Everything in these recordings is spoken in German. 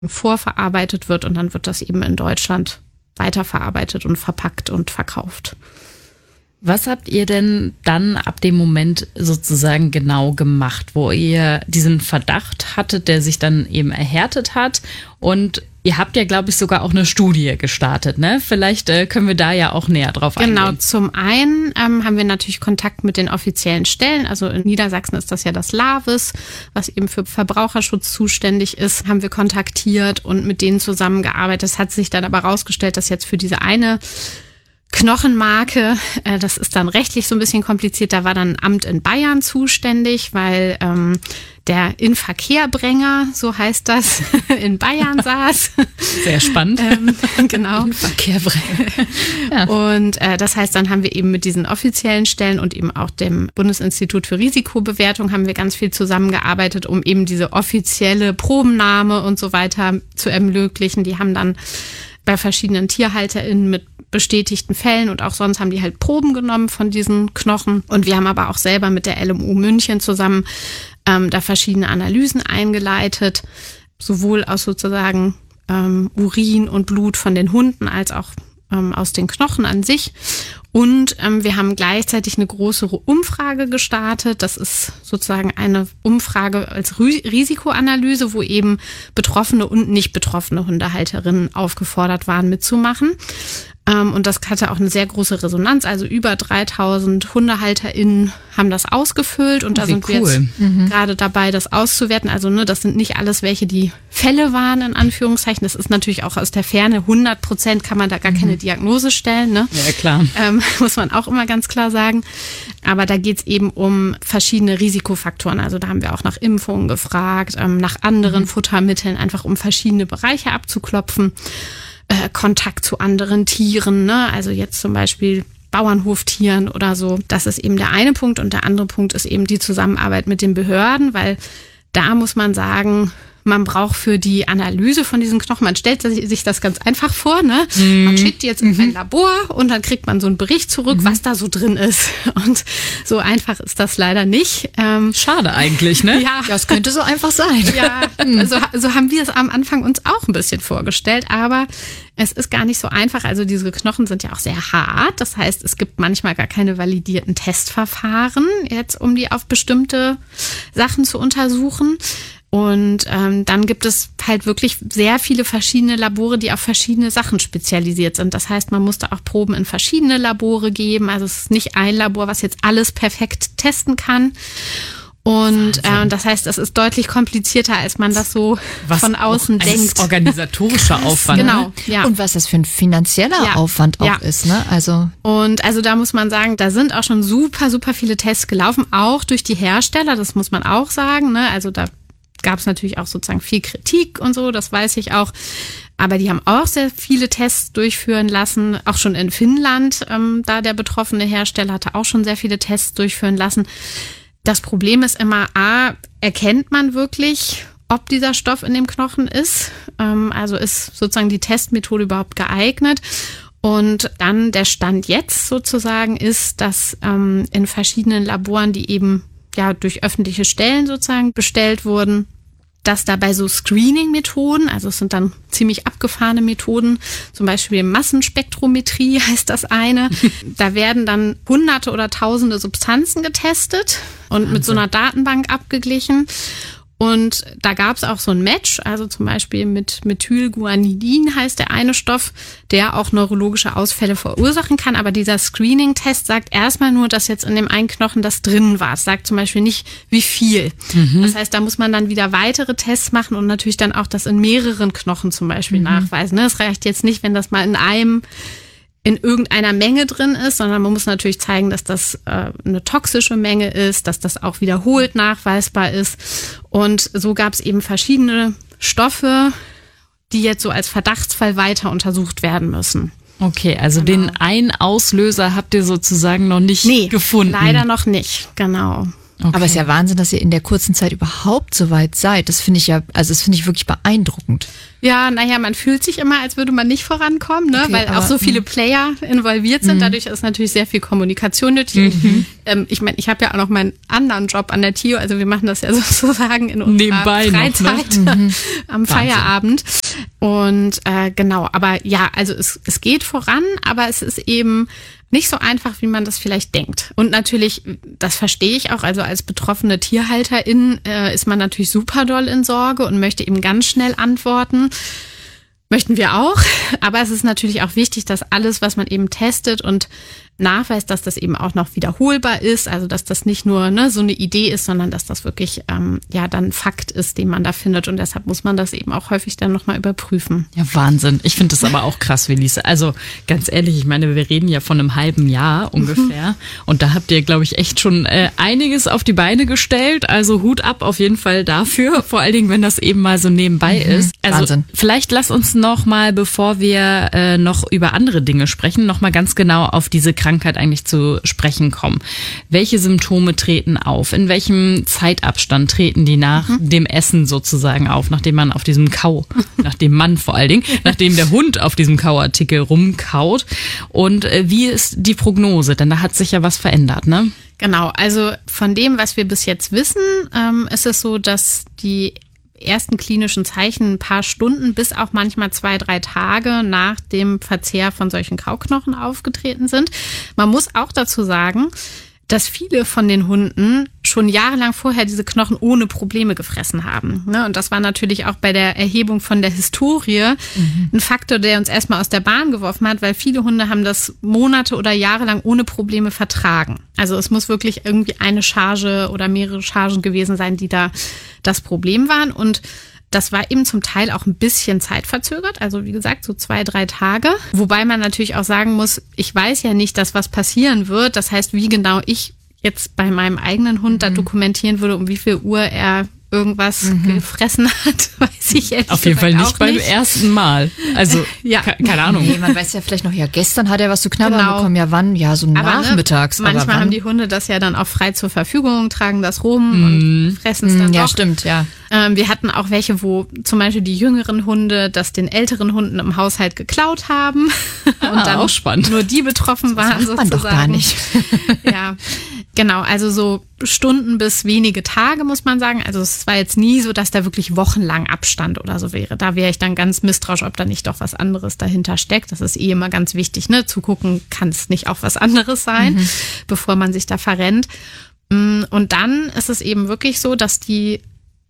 vorverarbeitet wird und dann wird das eben in Deutschland weiterverarbeitet und verpackt und verkauft. Was habt ihr denn dann ab dem Moment sozusagen genau gemacht, wo ihr diesen Verdacht hattet, der sich dann eben erhärtet hat? Und ihr habt ja, glaube ich, sogar auch eine Studie gestartet, ne? Vielleicht können wir da ja auch näher drauf eingehen. Genau, zum einen haben wir natürlich Kontakt mit den offiziellen Stellen. Also in Niedersachsen ist das ja das LAVIS, was eben für Verbraucherschutz zuständig ist, haben wir kontaktiert und mit denen zusammengearbeitet. Es hat sich dann aber herausgestellt, dass jetzt für diese eine Knochenmarke, das ist dann rechtlich so ein bisschen kompliziert, da war dann ein Amt in Bayern zuständig, weil der Inverkehrbränger, so heißt das, in Bayern saß. Sehr spannend. Genau. Inverkehrbränger. Ja. Und das heißt, dann haben wir eben mit diesen offiziellen Stellen und eben auch dem Bundesinstitut für Risikobewertung haben wir ganz viel zusammengearbeitet, um eben diese offizielle Probennahme und so weiter zu ermöglichen. Die haben dann bei verschiedenen TierhalterInnen mit bestätigten Fällen und auch sonst haben die halt Proben genommen von diesen Knochen. Und wir haben aber auch selber mit der LMU München zusammen da verschiedene Analysen eingeleitet, sowohl aus sozusagen Urin und Blut von den Hunden als auch aus den Knochen an sich. Und wir haben gleichzeitig eine größere Umfrage gestartet. Das ist sozusagen eine Umfrage als Risikoanalyse, wo eben betroffene und nicht betroffene Hundehalterinnen aufgefordert waren, mitzumachen. Und das hatte auch eine sehr große Resonanz. Also über 3000 HundehalterInnen haben das ausgefüllt. Und da sind wir jetzt gerade dabei, das auszuwerten. Also das sind nicht alles welche, die Fälle waren, in Anführungszeichen. Das ist natürlich auch aus der Ferne. 100% kann man da gar keine Diagnose stellen. Ne? Ja, klar. Muss man auch immer ganz klar sagen. Aber da geht's eben um verschiedene Risikofaktoren. Also da haben wir auch nach Impfungen gefragt, nach anderen Futtermitteln, einfach um verschiedene Bereiche abzuklopfen. Kontakt zu anderen Tieren, ne? Also jetzt zum Beispiel Bauernhoftieren oder so. Das ist eben der eine Punkt. Und der andere Punkt ist eben die Zusammenarbeit mit den Behörden, weil da muss man sagen, man braucht für die Analyse von diesen Knochen, man stellt sich das ganz einfach vor, ne? Man schickt die jetzt in ein Labor und dann kriegt man so einen Bericht zurück, was da so drin ist. Und so einfach ist das leider nicht. Schade eigentlich, ne? Ja, das könnte so einfach sein. Ja, so haben wir es am Anfang uns auch ein bisschen vorgestellt, aber es ist gar nicht so einfach. Also diese Knochen sind ja auch sehr hart. Das heißt, es gibt manchmal gar keine validierten Testverfahren, jetzt um die auf bestimmte Sachen zu untersuchen. Und dann gibt es halt wirklich sehr viele verschiedene Labore, die auf verschiedene Sachen spezialisiert sind. Das heißt, man musste auch Proben in verschiedene Labore geben. Also es ist nicht ein Labor, was jetzt alles perfekt testen kann. Und das heißt, es ist deutlich komplizierter, als man das so von außen denkt. Organisatorischer Aufwand. Genau, ja. Und was das für ein finanzieller Aufwand auch ist, ne? Und da muss man sagen, da sind auch schon super, super viele Tests gelaufen, auch durch die Hersteller, das muss man auch sagen, ne? Also da gab es natürlich auch sozusagen viel Kritik und so, das weiß ich auch. Aber die haben auch sehr viele Tests durchführen lassen, auch schon in Finnland, da der betroffene Hersteller hatte auch schon sehr viele Tests durchführen lassen. Das Problem ist immer, erkennt man wirklich, ob dieser Stoff in dem Knochen ist? Also ist sozusagen die Testmethode überhaupt geeignet? Und dann der Stand jetzt sozusagen ist, dass in verschiedenen Laboren, die eben durch öffentliche Stellen sozusagen bestellt wurden, dass dabei so Screening-Methoden, also es sind dann ziemlich abgefahrene Methoden, zum Beispiel Massenspektrometrie heißt das eine. Da werden dann Hunderte oder Tausende Substanzen getestet und mit so einer Datenbank abgeglichen. Und da gab es auch so ein Match, also zum Beispiel mit Methylguanidin heißt der eine Stoff, der auch neurologische Ausfälle verursachen kann. Aber dieser Screening-Test sagt erstmal nur, dass jetzt in dem einen Knochen das drin war. Es sagt zum Beispiel nicht, wie viel. Das heißt, da muss man dann wieder weitere Tests machen und natürlich dann auch das in mehreren Knochen zum Beispiel nachweisen. Es reicht jetzt nicht, wenn das mal in irgendeiner Menge drin ist, sondern man muss natürlich zeigen, dass das eine toxische Menge ist, dass das auch wiederholt nachweisbar ist. Und so gab es eben verschiedene Stoffe, die jetzt so als Verdachtsfall weiter untersucht werden müssen. Okay, also den einen Auslöser habt ihr sozusagen noch nicht gefunden. Leider noch nicht, genau. Okay. Aber es ist ja Wahnsinn, dass ihr in der kurzen Zeit überhaupt so weit seid. Das finde ich wirklich beeindruckend. Ja, man fühlt sich immer, als würde man nicht vorankommen, ne? Okay, weil auch so viele Player involviert sind. Dadurch ist natürlich sehr viel Kommunikation nötig. Ich habe ja auch noch meinen anderen Job an der TIO, also wir machen das ja sozusagen in unserer Freizeit noch, ne? Am Feierabend. Und aber ja, also es geht voran, aber es ist eben nicht so einfach, wie man das vielleicht denkt. Und natürlich, das verstehe ich auch, also als betroffene Tierhalterin ist man natürlich super doll in Sorge und möchte eben ganz schnell antworten. Möchten wir auch, aber es ist natürlich auch wichtig, dass alles, was man eben testet und nachweist, dass das eben auch noch wiederholbar ist, also dass das nicht nur so eine Idee ist, sondern dass das wirklich dann Fakt ist, den man da findet, und deshalb muss man das eben auch häufig dann nochmal überprüfen. Ja, Wahnsinn. Ich finde das aber auch krass, Welise. Also ganz ehrlich, ich meine, wir reden ja von einem halben Jahr ungefähr und da habt ihr, glaube ich, echt schon einiges auf die Beine gestellt, also Hut ab auf jeden Fall dafür, vor allen Dingen, wenn das eben mal so nebenbei ist. Also Wahnsinn. Vielleicht lass uns noch mal, bevor wir noch über andere Dinge sprechen, noch mal ganz genau auf diese Krankheit eigentlich zu sprechen kommen. Welche Symptome treten auf? In welchem Zeitabstand treten die nach dem Essen sozusagen auf, nachdem man auf diesem nachdem der Hund auf diesem Kauartikel rumkaut? Und wie ist die Prognose? Denn da hat sich ja was verändert, ne? Genau, also von dem, was wir bis jetzt wissen, ist es so, dass die ersten klinischen Zeichen ein paar Stunden bis auch manchmal 2-3 Tage nach dem Verzehr von solchen Kauknochen aufgetreten sind. Man muss auch dazu sagen, dass viele von den Hunden schon jahrelang vorher diese Knochen ohne Probleme gefressen haben. Und das war natürlich auch bei der Erhebung von der Historie ein Faktor, der uns erstmal aus der Bahn geworfen hat, weil viele Hunde haben das Monate oder Jahre lang ohne Probleme vertragen. Also es muss wirklich irgendwie eine Charge oder mehrere Chargen gewesen sein, die da das Problem waren. Und das war eben zum Teil auch ein bisschen zeitverzögert, also wie gesagt, so 2-3 Tage. Wobei man natürlich auch sagen muss, ich weiß ja nicht, dass was passieren wird. Das heißt, wie genau ich jetzt bei meinem eigenen Hund da dokumentieren würde, um wie viel Uhr er irgendwas gefressen hat, weiß ich ehrlich auf jeden Fall nicht beim ersten Mal. Also, keine Ahnung. Nee, man weiß ja vielleicht noch, gestern hat er was zu knabbern bekommen. Ja, wann? Ja, so nachmittags. Manchmal haben die Hunde das ja dann auch frei zur Verfügung, tragen das rum und fressen es dann doch. Ja, stimmt, ja. Wir hatten auch welche, wo zum Beispiel die jüngeren Hunde das den älteren Hunden im Haushalt geklaut haben. Und dann auch spannend. Nur die betroffen waren sozusagen. Man doch gar nicht. Ja, genau. Also so Stunden bis wenige Tage, muss man sagen. Also es war jetzt nie so, dass da wirklich wochenlang Abstand oder so wäre. Da wäre ich dann ganz misstrauisch, ob da nicht doch was anderes dahinter steckt. Das ist immer ganz wichtig, ne? Zu gucken, kann es nicht auch was anderes sein, bevor man sich da verrennt. Und dann ist es eben wirklich so, dass die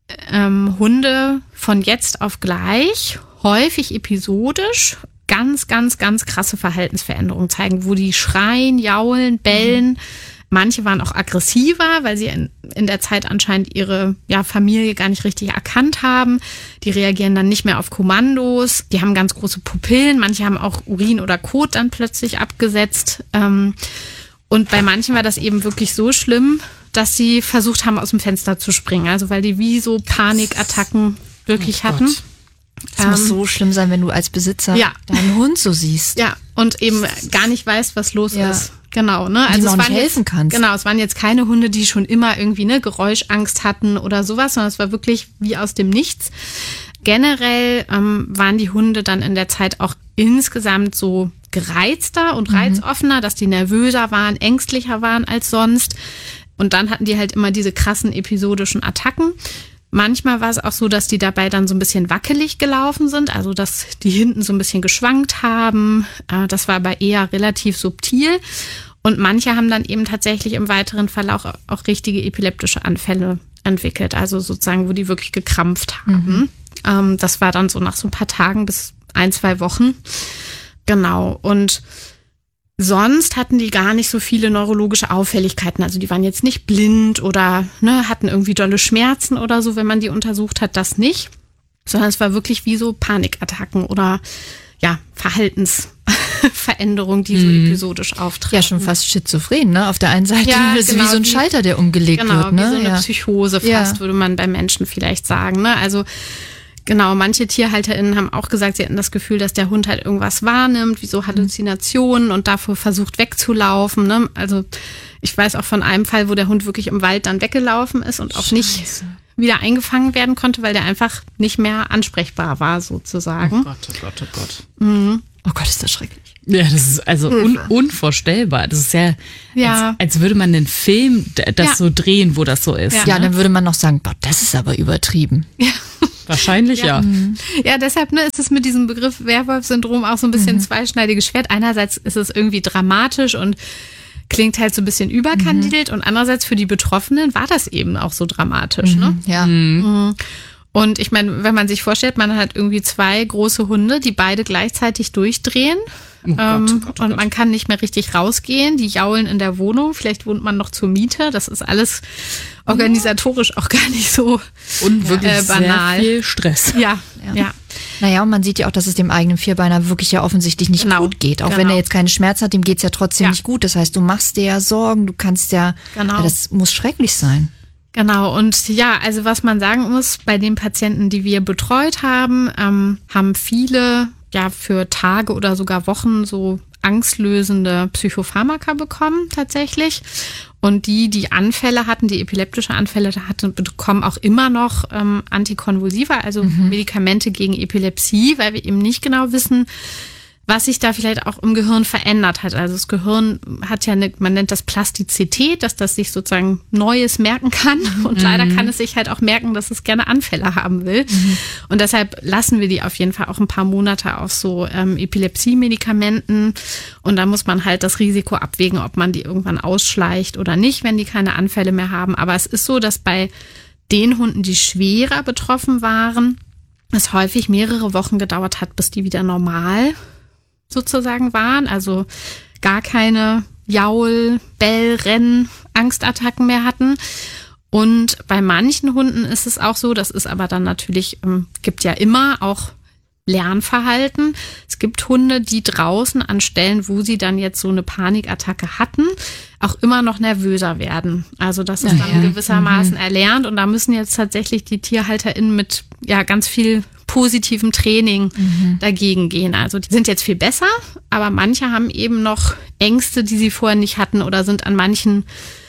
Hunde von jetzt auf gleich häufig episodisch ganz, ganz, ganz krasse Verhaltensveränderungen zeigen, wo die schreien, jaulen, bellen. Manche waren auch aggressiver, weil sie in der Zeit anscheinend ihre Familie gar nicht richtig erkannt haben. Die reagieren dann nicht mehr auf Kommandos. Die haben ganz große Pupillen. Manche haben auch Urin oder Kot dann plötzlich abgesetzt. Und bei manchen war das eben wirklich so schlimm, dass sie versucht haben, aus dem Fenster zu springen. Also weil die wie so Panikattacken wirklich hatten. Das muss so schlimm sein, wenn du als Besitzer deinen Hund so siehst. Ja, und eben gar nicht weißt, was los ist. Genau, ne? Also es waren helfen kannst. Genau, es waren jetzt keine Hunde, die schon immer irgendwie Geräuschangst hatten oder sowas, sondern es war wirklich wie aus dem Nichts. Generell waren die Hunde dann in der Zeit auch insgesamt so gereizter und reizoffener, dass die nervöser waren, ängstlicher waren als sonst. Und dann hatten die halt immer diese krassen episodischen Attacken. Manchmal war es auch so, dass die dabei dann so ein bisschen wackelig gelaufen sind, also dass die hinten so ein bisschen geschwankt haben. Das war aber eher relativ subtil. Und manche haben dann eben tatsächlich im weiteren Verlauf auch richtige epileptische Anfälle entwickelt, also sozusagen, wo die wirklich gekrampft haben. Das war dann so nach so ein paar Tagen bis 1-2 Wochen. Genau. Und sonst hatten die gar nicht so viele neurologische Auffälligkeiten. Also die waren jetzt nicht blind oder hatten irgendwie dolle Schmerzen oder so, wenn man die untersucht hat, das nicht. Sondern es war wirklich wie so Panikattacken oder Verhaltensveränderungen, die so episodisch auftreten. Ja, schon fast schizophren, ne? Auf der einen Seite ist es wie so ein Schalter, der umgelegt wird, ne? Wie so eine Psychose fast, würde man bei Menschen vielleicht sagen, ne? Also genau, manche TierhalterInnen haben auch gesagt, sie hatten das Gefühl, dass der Hund halt irgendwas wahrnimmt, wie so Halluzinationen und davor versucht wegzulaufen, ne? Also Ich weiß auch von einem Fall, wo der Hund wirklich im Wald dann weggelaufen ist und auch nicht wieder eingefangen werden konnte, weil der einfach nicht mehr ansprechbar war, sozusagen. Oh Gott, oh Gott, oh Gott. Mhm. Oh Gott, ist das schrecklich. Ja, das ist also unvorstellbar. Das ist ja, als würde man einen Film das so drehen, wo das so ist. Ja, dann würde man noch sagen, boah, das ist aber übertrieben. Ja. Wahrscheinlich ja. Ja, deshalb ist es mit diesem Begriff Werwolf-Syndrom auch so ein bisschen zweischneidiges Schwert. Einerseits ist es irgendwie dramatisch und klingt halt so ein bisschen überkandidelt und andererseits für die Betroffenen war das eben auch so dramatisch. Ne? Ja. Und ich meine, wenn man sich vorstellt, man hat irgendwie 2 große Hunde, die beide gleichzeitig durchdrehen. Oh Gott. Und man kann nicht mehr richtig rausgehen. Die jaulen in der Wohnung. Vielleicht wohnt man noch zur Miete. Das ist alles organisatorisch auch gar nicht so Und wirklich banal. sehr viel Stress. Ja. Naja, und man sieht ja auch, dass es dem eigenen Vierbeiner wirklich ja offensichtlich nicht gut geht. Auch wenn er jetzt keine Schmerzen hat, dem geht's ja trotzdem nicht gut. Das heißt, du machst dir ja Sorgen, du kannst ja, das muss schrecklich sein. Genau, und ja, also was man sagen muss, bei den Patienten, die wir betreut haben, haben viele für Tage oder sogar Wochen so angstlösende Psychopharmaka bekommen tatsächlich. Und die Anfälle hatten, die epileptische Anfälle hatten, bekommen auch immer noch Antikonvulsiva, also Medikamente gegen Epilepsie, weil wir eben nicht genau wissen, was sich da vielleicht auch im Gehirn verändert hat. Also das Gehirn hat ja man nennt das Plastizität, dass das sich sozusagen Neues merken kann. Und leider kann es sich halt auch merken, dass es gerne Anfälle haben will. Und deshalb lassen wir die auf jeden Fall auch ein paar Monate auf so Epilepsie-Medikamenten. Und da muss man halt das Risiko abwägen, ob man die irgendwann ausschleicht oder nicht, wenn die keine Anfälle mehr haben. Aber es ist so, dass bei den Hunden, die schwerer betroffen waren, es häufig mehrere Wochen gedauert hat, bis die wieder normal sozusagen waren, also gar keine Jaul-, Bell-, Renn-, Angstattacken mehr hatten. Und bei manchen Hunden ist es auch so, das ist aber dann natürlich, gibt ja immer auch Lernverhalten. Es gibt Hunde, die draußen an Stellen, wo sie dann jetzt so eine Panikattacke hatten, auch immer noch nervöser werden. Also das ist dann gewissermaßen erlernt und da müssen jetzt tatsächlich die TierhalterInnen mit ganz viel positivem Training dagegen gehen. Also die sind jetzt viel besser, aber manche haben eben noch Ängste, die sie vorher nicht hatten oder sind an manchen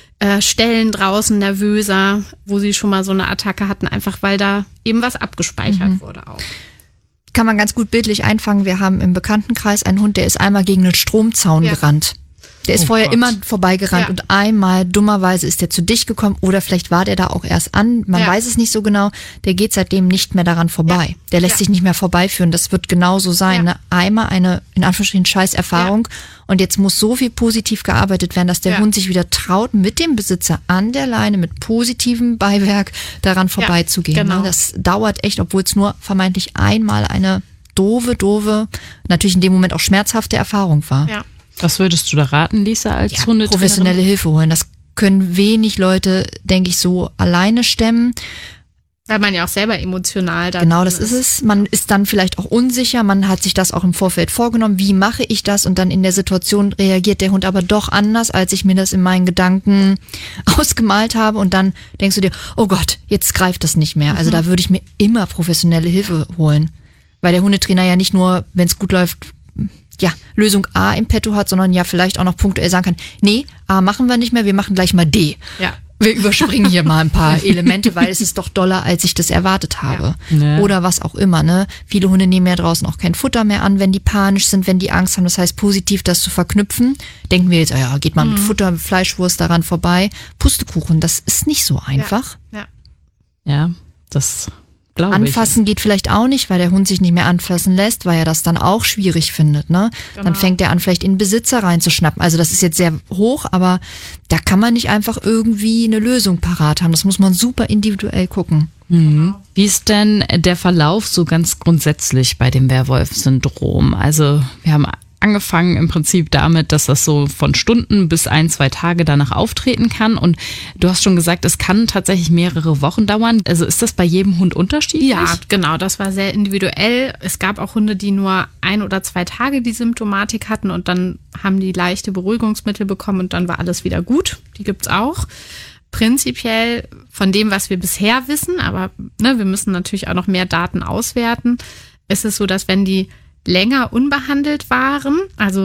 Stellen draußen nervöser, wo sie schon mal so eine Attacke hatten, einfach weil da eben was abgespeichert wurde auch. Kann man ganz gut bildlich einfangen. Wir haben im Bekanntenkreis einen Hund, der ist einmal gegen einen Stromzaun gerannt. Der ist vorher immer vorbeigerannt und einmal dummerweise ist der zu dicht gekommen oder vielleicht war der da auch erst an. Man weiß es nicht so genau. Der geht seitdem nicht mehr daran vorbei. Der lässt sich nicht mehr vorbeiführen. Das wird genauso sein. Ne? Einmal eine, in Anführungsstrichen, Scheißerfahrung. Und jetzt muss so viel positiv gearbeitet werden, dass der Hund sich wieder traut, mit dem Besitzer an der Leine mit positivem Beiwerk daran vorbeizugehen. Genau. Ne? Das dauert echt, obwohl es nur vermeintlich einmal eine doofe, natürlich in dem Moment auch schmerzhafte Erfahrung war. Ja. Was würdest du da raten, Lisa, als Hundetrainerin? Professionelle Hilfe holen. Das können wenig Leute, denke ich, so alleine stemmen. Weil man ja auch selber emotional da Genau, das ist es. Man ist dann vielleicht auch unsicher. Man hat sich das auch im Vorfeld vorgenommen. Wie mache ich das? Und dann in der Situation reagiert der Hund aber doch anders, als ich mir das in meinen Gedanken ausgemalt habe. Und dann denkst du dir, oh Gott, jetzt greift das nicht mehr. Also da würde ich mir immer professionelle Hilfe holen. Weil der Hundetrainer ja nicht nur, wenn es gut läuft, Lösung A im Petto hat, sondern vielleicht auch noch punktuell sagen kann, nee, A machen wir nicht mehr, wir machen gleich mal D. Ja. Wir überspringen hier mal ein paar Elemente, weil es ist doch doller, als ich das erwartet habe. Ja. Oder was auch immer, ne? Viele Hunde nehmen ja draußen auch kein Futter mehr an, wenn die panisch sind, wenn die Angst haben. Das heißt, positiv das zu verknüpfen. Denken wir jetzt, geht mal mit Futter, Fleischwurst daran vorbei. Pustekuchen, das ist nicht so einfach. Ja, das glaube ich. Anfassen geht vielleicht auch nicht, weil der Hund sich nicht mehr anfassen lässt, weil er das dann auch schwierig findet, ne? Genau. Dann fängt er an, vielleicht in den Besitzer reinzuschnappen. Also das ist jetzt sehr hoch, aber da kann man nicht einfach irgendwie eine Lösung parat haben. Das muss man super individuell gucken. Mhm. Wie ist denn der Verlauf so ganz grundsätzlich bei dem Werwolf-Syndrom? Also wir haben angefangen im Prinzip damit, dass das so von Stunden bis 1-2 Tage danach auftreten kann. Und du hast schon gesagt, es kann tatsächlich mehrere Wochen dauern. Also ist das bei jedem Hund unterschiedlich? Ja, genau. Das war sehr individuell. Es gab auch Hunde, die nur 1 oder 2 Tage die Symptomatik hatten und dann haben die leichte Beruhigungsmittel bekommen und dann war alles wieder gut. Die gibt's auch. Prinzipiell von dem, was wir bisher wissen, aber wir müssen natürlich auch noch mehr Daten auswerten, ist es so, dass wenn die länger unbehandelt waren, also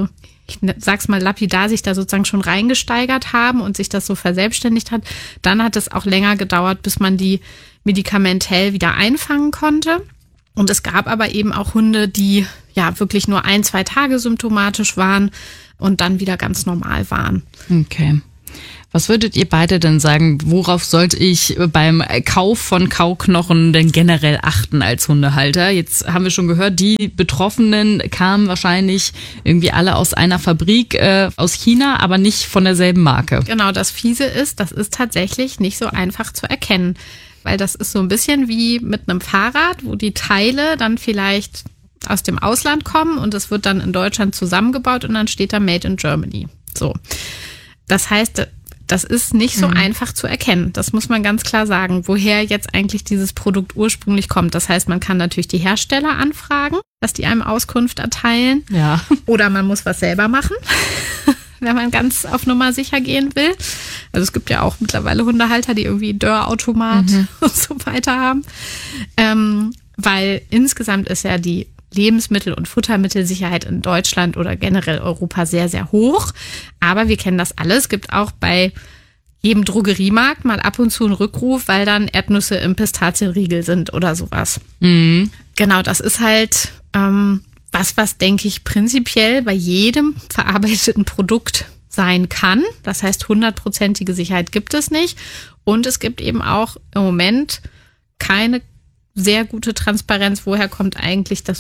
ich sag's mal lapidar, sich da sozusagen schon reingesteigert haben und sich das so verselbstständigt hat, dann hat es auch länger gedauert, bis man die medikamentell wieder einfangen konnte. Und es gab aber eben auch Hunde, die ja wirklich nur 1-2 Tage symptomatisch waren und dann wieder ganz normal waren. Okay. Was würdet ihr beide denn sagen, worauf sollte ich beim Kauf von Kauknochen denn generell achten als Hundehalter? Jetzt haben wir schon gehört, die Betroffenen kamen wahrscheinlich irgendwie alle aus einer Fabrik aus China, aber nicht von derselben Marke. Genau, das Fiese ist, das ist tatsächlich nicht so einfach zu erkennen, weil das ist so ein bisschen wie mit einem Fahrrad, wo die Teile dann vielleicht aus dem Ausland kommen und es wird dann in Deutschland zusammengebaut und dann steht da Made in Germany. So. Das heißt, das ist nicht so einfach zu erkennen. Das muss man ganz klar sagen, woher jetzt eigentlich dieses Produkt ursprünglich kommt. Das heißt, man kann natürlich die Hersteller anfragen, dass die einem Auskunft erteilen. Ja. Oder man muss was selber machen, wenn man ganz auf Nummer sicher gehen will. Also es gibt ja auch mittlerweile Hundehalter, die irgendwie Dörrautomat und so weiter haben. Weil insgesamt ist ja die Lebensmittel- und Futtermittelsicherheit in Deutschland oder generell Europa sehr, sehr hoch. Aber wir kennen das alles. Es gibt auch bei jedem Drogeriemarkt mal ab und zu einen Rückruf, weil dann Erdnüsse im Pistazienriegel sind oder sowas. Mhm. Genau, das ist halt was denke ich prinzipiell bei jedem verarbeiteten Produkt sein kann. Das heißt, 100%ige Sicherheit gibt es nicht. Und es gibt eben auch im Moment keine sehr gute Transparenz, woher kommt eigentlich das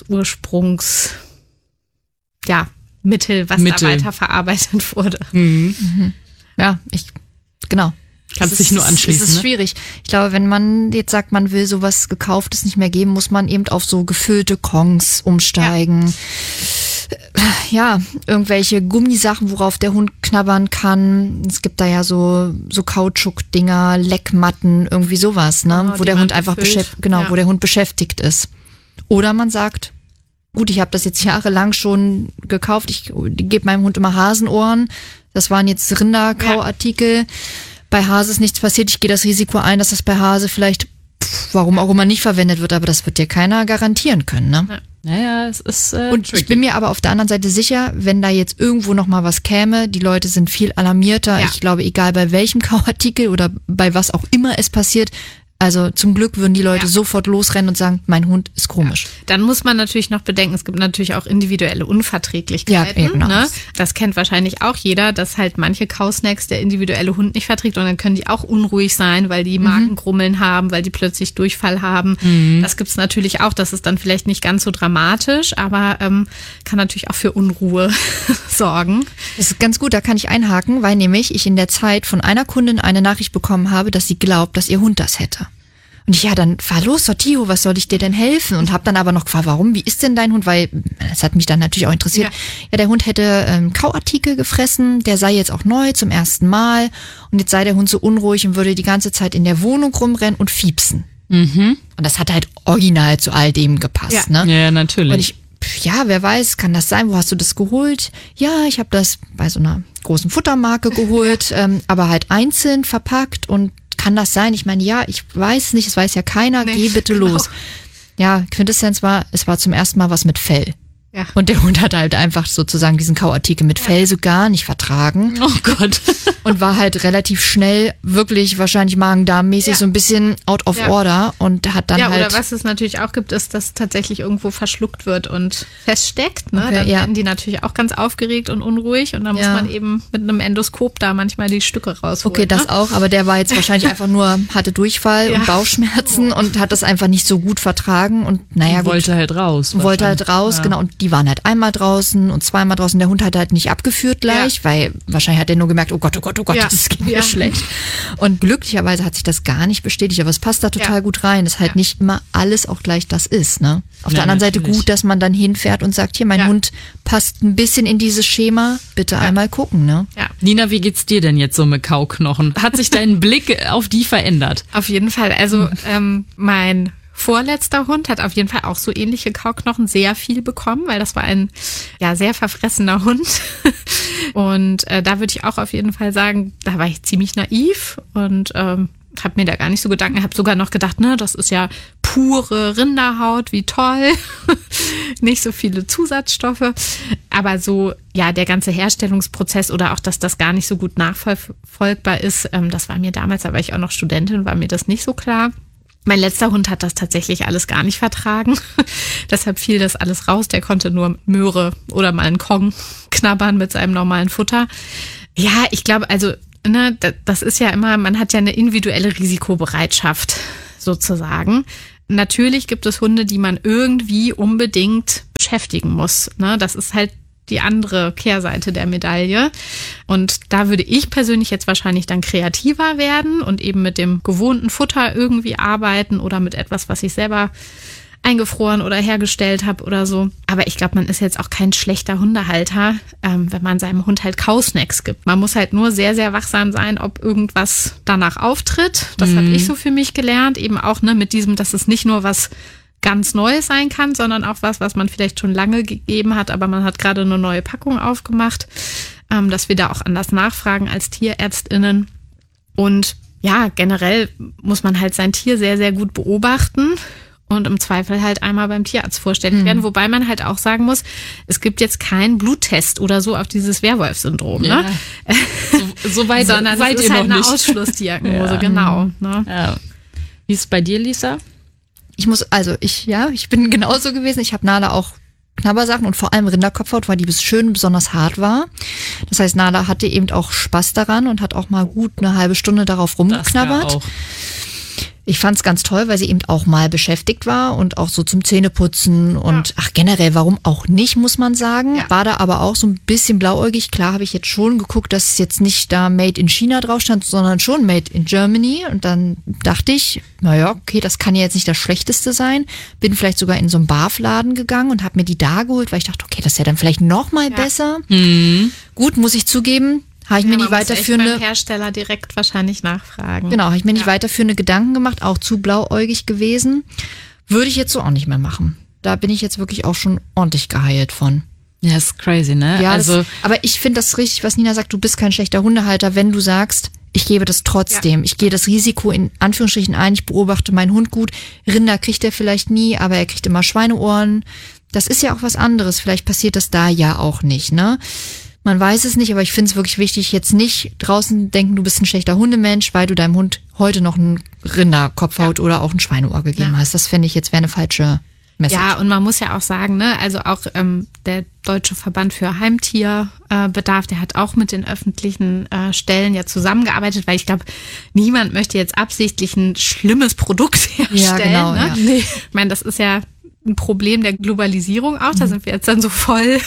Mittel, was da weiterverarbeitet wurde. Mhm. Ja, genau. Kannst dich nur anschließen. Es ist schwierig. Ich glaube, wenn man jetzt sagt, man will sowas Gekauftes nicht mehr geben, muss man eben auf so gefüllte Kongs umsteigen. Ja, irgendwelche Gummisachen, worauf der Hund knabbern kann. Es gibt da ja so Kautschuk-Dinger, Leckmatten, irgendwie sowas, ne? Wo der Hund einfach wo der Hund beschäftigt ist. Oder man sagt, gut, ich habe das jetzt jahrelang schon gekauft, ich gebe meinem Hund immer Hasenohren. Das waren jetzt Rinderkauartikel. Ja. Bei Hase ist nichts passiert. Ich gehe das Risiko ein, dass das bei Hase vielleicht, warum auch immer, nicht verwendet wird, aber das wird dir keiner garantieren können, ne? Ja. Naja, es ist und tricky. Ich bin mir aber auf der anderen Seite sicher, wenn da jetzt irgendwo noch mal was käme, die Leute sind viel alarmierter. Ja. Ich glaube, egal bei welchem Kauartikel oder bei was auch immer es passiert, also zum Glück würden die Leute sofort losrennen und sagen, mein Hund ist komisch. Ja. Dann muss man natürlich noch bedenken, es gibt natürlich auch individuelle Unverträglichkeiten. Ja, genau. Ne? Das kennt wahrscheinlich auch jeder, dass halt manche Kausnacks der individuelle Hund nicht verträgt und dann können die auch unruhig sein, weil die Magengrummeln haben, weil die plötzlich Durchfall haben. Das gibt's natürlich auch, das ist dann vielleicht nicht ganz so dramatisch, aber kann natürlich auch für Unruhe sorgen. Das ist ganz gut, da kann ich einhaken, weil nämlich ich in der Zeit von einer Kundin eine Nachricht bekommen habe, dass sie glaubt, dass ihr Hund das hätte. Und ich, dann fahr los, Sortio, was soll ich dir denn helfen? Und habe dann aber noch gefragt, warum, wie ist denn dein Hund? Weil das hat mich dann natürlich auch interessiert. Ja, der Hund hätte Kauartikel gefressen, der sei jetzt auch neu zum ersten Mal und jetzt sei der Hund so unruhig und würde die ganze Zeit in der Wohnung rumrennen und fiepsen. Und das hat halt original zu all dem gepasst. Ne? Ja, natürlich. Und ich, wer weiß, kann das sein? Wo hast du das geholt? Ja, ich habe das bei so einer großen Futtermarke geholt, aber halt einzeln verpackt und kann das sein? Ich meine, ich weiß nicht, es weiß ja keiner, geh bitte los. Ja, Quintessenz war, es war zum ersten Mal was mit Fell. Ja. Und der Hund hat halt einfach sozusagen diesen Kauartikel mit Fell so gar nicht vertragen. Oh Gott. Und war halt relativ schnell wirklich wahrscheinlich Magen-Darm-mäßig so ein bisschen out of order und hat dann halt... Ja, oder was es natürlich auch gibt, ist, dass tatsächlich irgendwo verschluckt wird und feststeckt. Ne? Okay, dann werden die natürlich auch ganz aufgeregt und unruhig und dann muss man eben mit einem Endoskop da manchmal die Stücke rausholen. Okay, das auch, aber der war jetzt wahrscheinlich einfach nur, hatte Durchfall und Bauchschmerzen und hat das einfach nicht so gut vertragen und wollte halt raus. Genau. Und die waren halt einmal draußen und zweimal draußen. Der Hund hat halt nicht abgeführt gleich, weil wahrscheinlich hat er nur gemerkt, oh Gott, das geht mir schlecht. Und glücklicherweise hat sich das gar nicht bestätigt, aber es passt da total gut rein, dass halt nicht immer alles auch gleich das ist. Ne? Auf der anderen Seite gut, dass man dann hinfährt und sagt, hier, mein Hund passt ein bisschen in dieses Schema, bitte einmal gucken. Ne? Ja. Nina, wie geht's dir denn jetzt so mit Kauknochen? Hat sich dein Blick auf die verändert? Auf jeden Fall. Also mein vorletzter Hund hat auf jeden Fall auch so ähnliche Kauknochen sehr viel bekommen, weil das war ein sehr verfressener Hund. Und da würde ich auch auf jeden Fall sagen, da war ich ziemlich naiv und habe mir da gar nicht so Gedanken, habe sogar noch gedacht, ne, das ist ja pure Rinderhaut, wie toll, nicht so viele Zusatzstoffe, aber so, ja, der ganze Herstellungsprozess oder auch, dass das gar nicht so gut nachvollziehbar ist, das war mir damals, da war ich auch noch Studentin, war mir das nicht so klar. Mein letzter Hund hat das tatsächlich alles gar nicht vertragen. Deshalb fiel das alles raus. Der konnte nur Möhre oder mal einen Kong knabbern mit seinem normalen Futter. Ja, ich glaube, also, ne, das ist ja immer, man hat ja eine individuelle Risikobereitschaft sozusagen. Natürlich gibt es Hunde, die man irgendwie unbedingt beschäftigen muss. Ne? Das ist halt die andere Kehrseite der Medaille. Und da würde ich persönlich jetzt wahrscheinlich dann kreativer werden und eben mit dem gewohnten Futter irgendwie arbeiten oder mit etwas, was ich selber eingefroren oder hergestellt habe oder so. Aber ich glaube, man ist jetzt auch kein schlechter Hundehalter, wenn man seinem Hund halt Kausnacks gibt. Man muss halt nur sehr, sehr wachsam sein, ob irgendwas danach auftritt. Das habe ich so für mich gelernt. Eben auch, ne, mit diesem, dass es nicht nur was ganz Neues sein kann, sondern auch was man vielleicht schon lange gegeben hat, aber man hat gerade eine neue Packung aufgemacht, dass wir da auch anders nachfragen als TierärztInnen. Und ja, generell muss man halt sein Tier sehr, sehr gut beobachten und im Zweifel halt einmal beim Tierarzt vorstellig werden, wobei man halt auch sagen muss, es gibt jetzt keinen Bluttest oder so auf dieses Werwolf-Syndrom, ja. Ne? So weit sondern seid es ist ihr halt noch eine nicht. Ausschlussdiagnose, Ja. genau. Ne? Ja. Wie ist es bei dir, Lisa? Ich bin genauso gewesen. Ich habe Nala auch Knabbersachen und vor allem Rinderkopfhaut, weil die besonders hart war. Das heißt, Nala hatte eben auch Spaß daran und hat auch mal gut eine halbe Stunde darauf rumgeknabbert. Das ja auch. Ich fand's ganz toll, weil sie eben auch mal beschäftigt war und auch so zum Zähneputzen und generell, warum auch nicht, muss man sagen. Ja. War da aber auch so ein bisschen blauäugig. Klar habe ich jetzt schon geguckt, dass es jetzt nicht da Made in China drauf stand, sondern schon Made in Germany. Und dann dachte ich, naja, okay, das kann ja jetzt nicht das Schlechteste sein. Bin vielleicht sogar in so einen Barfladen gegangen und habe mir die da geholt, weil ich dachte, okay, das ist ja dann vielleicht noch mal besser. Gut, muss ich zugeben. Habe ich mir nicht weiterführende beim Hersteller direkt wahrscheinlich nachfragen. Genau, habe ich mir nicht weiterführende Gedanken gemacht, auch zu blauäugig gewesen. Würde ich jetzt so auch nicht mehr machen. Da bin ich jetzt wirklich auch schon ordentlich geheilt von. Ja, ist crazy, ne? Ja, also aber ich finde das richtig, was Nina sagt, du bist kein schlechter Hundehalter, wenn du sagst, ich gebe das trotzdem. Ja. Ich gehe das Risiko in Anführungsstrichen ein, ich beobachte meinen Hund gut. Rinder kriegt er vielleicht nie, aber er kriegt immer Schweineohren. Das ist ja auch was anderes. Vielleicht passiert das da ja auch nicht, ne? Man weiß es nicht, aber ich finde es wirklich wichtig, jetzt nicht draußen denken, du bist ein schlechter Hundemensch, weil du deinem Hund heute noch einen Rinderkopfhaut oder auch ein Schweineohr gegeben hast. Das fände ich jetzt wäre eine falsche Message. Ja, und man muss ja auch sagen, ne, also auch der Deutsche Verband für Heimtierbedarf, der hat auch mit den öffentlichen Stellen ja zusammengearbeitet, weil ich glaube, niemand möchte jetzt absichtlich ein schlimmes Produkt herstellen. Ja, genau. Ne? Ja. Nee. Ich meine, das ist ja ein Problem der Globalisierung auch. Da sind wir jetzt dann so voll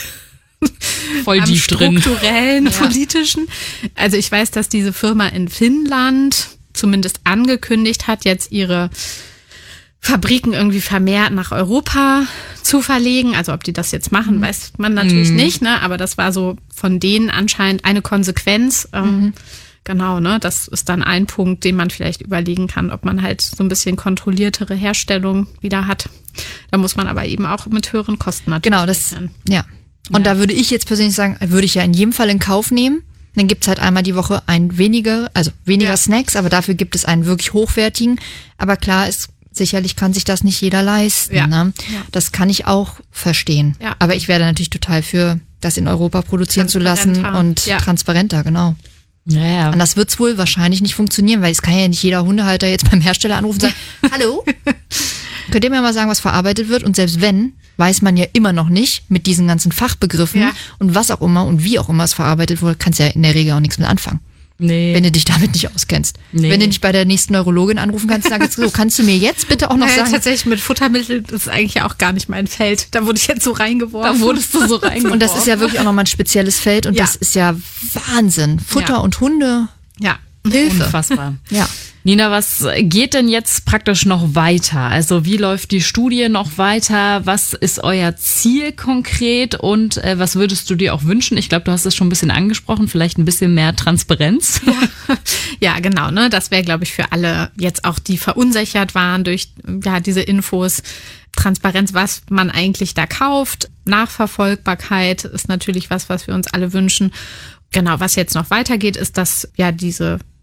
am tief drin. Strukturellen, politischen. Also ich weiß, dass diese Firma in Finnland zumindest angekündigt hat, jetzt ihre Fabriken irgendwie vermehrt nach Europa zu verlegen. Also ob die das jetzt machen, weiß man natürlich nicht, ne? Aber das war so von denen anscheinend eine Konsequenz. Genau, ne? Das ist dann ein Punkt, den man vielleicht überlegen kann, ob man halt so ein bisschen kontrolliertere Herstellung wieder hat. Da muss man aber eben auch mit höheren Kosten natürlich rechnen. Ja. Und da würde ich jetzt persönlich sagen, würde ich ja in jedem Fall in Kauf nehmen. Dann gibt's halt einmal die Woche weniger Snacks, aber dafür gibt es einen wirklich hochwertigen. Aber klar ist, sicherlich kann sich das nicht jeder leisten. Ja. Ne? Ja. Das kann ich auch verstehen. Ja. Aber ich wäre natürlich total für, das in Europa produzieren zu lassen und transparenter, genau. Ja. Anders wird's wohl wahrscheinlich nicht funktionieren, weil es kann ja nicht jeder Hundehalter jetzt beim Hersteller anrufen und sagen, hallo, könnt ihr mir mal sagen, was verarbeitet wird? Und selbst wenn, weiß man ja immer noch nicht mit diesen ganzen Fachbegriffen und was auch immer und wie auch immer es verarbeitet wurde, kannst ja in der Regel auch nichts mit anfangen. Nee. Wenn du dich damit nicht auskennst. Nee. Wenn du nicht bei der nächsten Neurologin anrufen kannst, sagst du, kannst du mir jetzt bitte auch noch sagen? Tatsächlich mit Futtermitteln, das ist eigentlich auch gar nicht mein Feld. Da wurde ich jetzt so reingeworfen. Da wurdest du so reingeworfen. Und das ist ja wirklich auch nochmal ein spezielles Feld und das ist ja Wahnsinn. Futter und Hunde. Ja. Hilfe. Unfassbar. Ja. Nina, was geht denn jetzt praktisch noch weiter? Also wie läuft die Studie noch weiter? Was ist euer Ziel konkret und was würdest du dir auch wünschen? Ich glaube, du hast es schon ein bisschen angesprochen, vielleicht ein bisschen mehr Transparenz. Ja, genau, ne? Das wäre, glaube ich, für alle jetzt auch, die verunsichert waren durch diese Infos. Transparenz, was man eigentlich da kauft. Nachverfolgbarkeit ist natürlich was wir uns alle wünschen. Genau, was jetzt noch weitergeht, ist, dass diese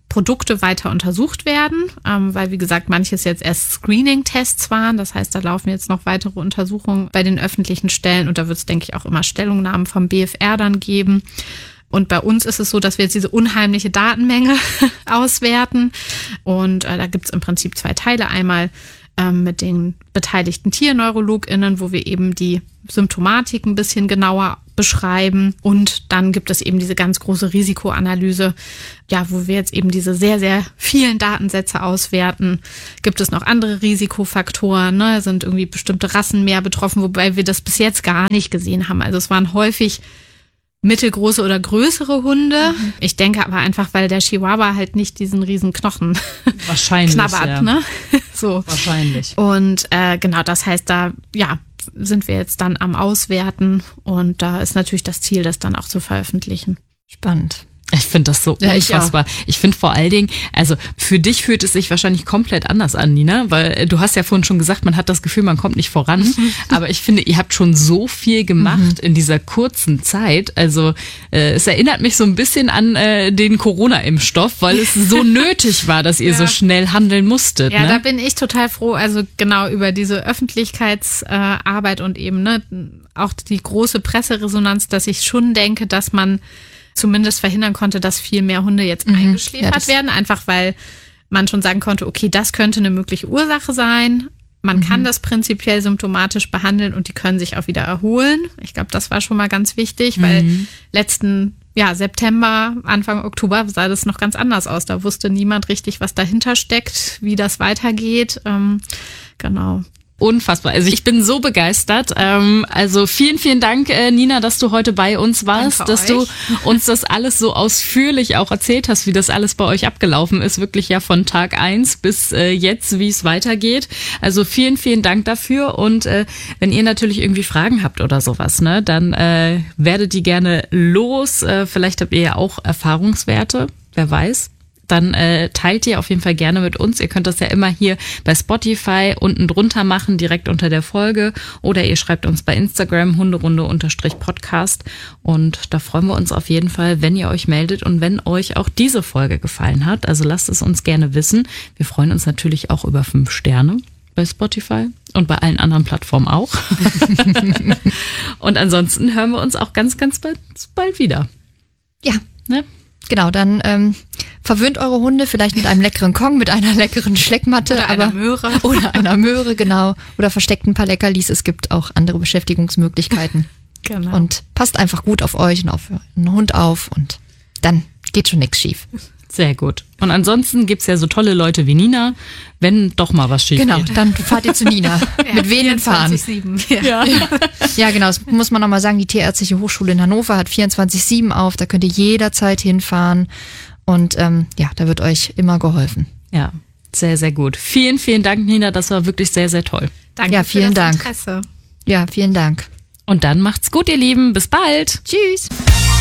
Produkte weiter untersucht werden, weil, wie gesagt, manches jetzt erst Screening-Tests waren. Das heißt, da laufen jetzt noch weitere Untersuchungen bei den öffentlichen Stellen und da wird es, denke ich, auch immer Stellungnahmen vom BfR dann geben. Und bei uns ist es so, dass wir jetzt diese unheimliche Datenmenge auswerten und da gibt es im Prinzip 2 Teile. Einmal mit den beteiligten TierneurologInnen, wo wir eben die Symptomatik ein bisschen genauer beschreiben. Und dann gibt es eben diese ganz große Risikoanalyse, ja, wo wir jetzt eben diese sehr, sehr vielen Datensätze auswerten. Gibt es noch andere Risikofaktoren, ne? Sind irgendwie bestimmte Rassen mehr betroffen, wobei wir das bis jetzt gar nicht gesehen haben. Also es waren häufig mittelgroße oder größere Hunde. Ich denke aber einfach, weil der Chihuahua halt nicht diesen riesen Knochen knabbert, ja. Ne? So. Wahrscheinlich. Und genau, das heißt, da sind wir jetzt dann am Auswerten und da ist natürlich das Ziel, das dann auch zu veröffentlichen. Spannend. Ich finde das so unfassbar. Ich finde vor allen Dingen, also für dich fühlt es sich wahrscheinlich komplett anders an, Nina, weil du hast ja vorhin schon gesagt, man hat das Gefühl, man kommt nicht voran. Aber ich finde, ihr habt schon so viel gemacht in dieser kurzen Zeit. Also es erinnert mich so ein bisschen an den Corona-Impfstoff, weil es so nötig war, dass ihr so schnell handeln musstet. Ja, ne? Da bin ich total froh, also genau über diese Öffentlichkeitsarbeit und eben auch die große Presseresonanz, dass ich schon denke, dass man zumindest verhindern konnte, dass viel mehr Hunde jetzt eingeschläfert werden, einfach weil man schon sagen konnte, okay, das könnte eine mögliche Ursache sein. Man kann das prinzipiell symptomatisch behandeln und die können sich auch wieder erholen. Ich glaube, das war schon mal ganz wichtig, weil letzten September, Anfang Oktober sah das noch ganz anders aus. Da wusste niemand richtig, was dahinter steckt, wie das weitergeht. Genau. Unfassbar. Also ich bin so begeistert. Also vielen, vielen Dank, Nina, dass du heute bei uns warst, dass du uns das alles so ausführlich auch erzählt hast, wie das alles bei euch abgelaufen ist. Wirklich ja von Tag 1 bis jetzt, wie es weitergeht. Also vielen, vielen Dank dafür. Und wenn ihr natürlich irgendwie Fragen habt oder sowas, ne, dann werdet die gerne los. Vielleicht habt ihr ja auch Erfahrungswerte, wer weiß. Dann teilt ihr auf jeden Fall gerne mit uns. Ihr könnt das ja immer hier bei Spotify unten drunter machen, direkt unter der Folge. Oder ihr schreibt uns bei Instagram hunderunde_podcast. Und da freuen wir uns auf jeden Fall, wenn ihr euch meldet und wenn euch auch diese Folge gefallen hat. Also lasst es uns gerne wissen. Wir freuen uns natürlich auch über 5 Sterne bei Spotify und bei allen anderen Plattformen auch. Und ansonsten hören wir uns auch ganz, ganz bald wieder. Ja, ne? Genau, dann verwöhnt eure Hunde vielleicht mit einem leckeren Kong, mit einer leckeren Schleckmatte. Oder einer Möhre. Oder einer Möhre, genau. Oder versteckt ein paar Leckerlis. Es gibt auch andere Beschäftigungsmöglichkeiten. Genau. Und passt einfach gut auf euch und auf euren Hund auf und dann geht schon nichts schief. Sehr gut. Und ansonsten gibt's ja so tolle Leute wie Nina, wenn doch mal was schief geht. Genau, dann fahrt ihr zu Nina. Mit Venen fahren. 24/7. Ja, genau, das muss man nochmal sagen, die Tierärztliche Hochschule in Hannover hat 24/7 auf, da könnt ihr jederzeit hinfahren und da wird euch immer geholfen. Ja, sehr, sehr gut. Vielen, vielen Dank, Nina, das war wirklich sehr, sehr toll. Danke Ja, vielen für das Dank. Interesse. Ja, vielen Dank. Und dann macht's gut, ihr Lieben. Bis bald. Tschüss.